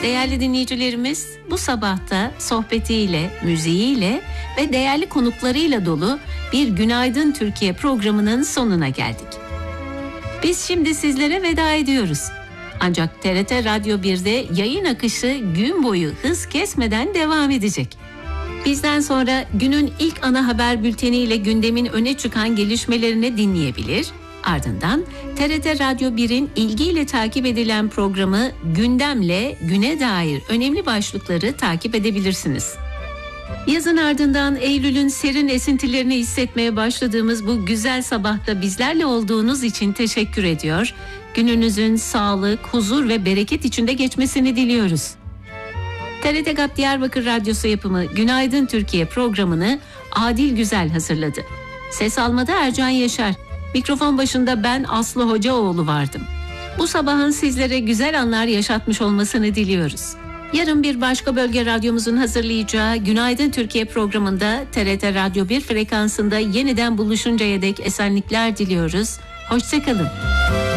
Değerli dinleyicilerimiz, bu sabahta sohbetiyle, müziğiyle ve değerli konuklarıyla dolu bir Günaydın Türkiye programının sonuna geldik. Biz şimdi sizlere veda ediyoruz. Ancak TRT Radyo 1'de yayın akışı gün boyu hız kesmeden devam edecek. Bizden sonra günün ilk ana haber bülteniyle gündemin öne çıkan gelişmelerini dinleyebilir. Ardından TRT Radyo 1'in ilgiyle takip edilen programı Gündem'le güne dair önemli başlıkları takip edebilirsiniz. Yazın ardından Eylül'ün serin esintilerini hissetmeye başladığımız bu güzel sabahta bizlerle olduğunuz için teşekkür ediyor. Gününüzün sağlık, huzur ve bereket içinde geçmesini diliyoruz. TRT GAP Diyarbakır Radyosu yapımı Günaydın Türkiye programını Adil Güzel hazırladı. Ses almada Ercan Yaşar, mikrofon başında ben Aslı Hocaoğlu vardım. Bu sabahın sizlere güzel anlar yaşatmış olmasını diliyoruz. Yarın bir başka bölge radyomuzun hazırlayacağı Günaydın Türkiye programında TRT Radyo 1 frekansında yeniden buluşuncaya dek esenlikler diliyoruz. Hoşça kalın.